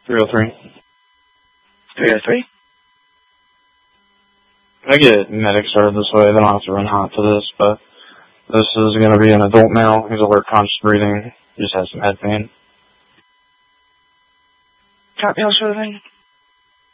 303. 303? Can I get medics started this way? They don't have to run hot for this, but this is going to be an adult male. He's alert, conscious breathing. He just has some head pain. Copy, all sure thing.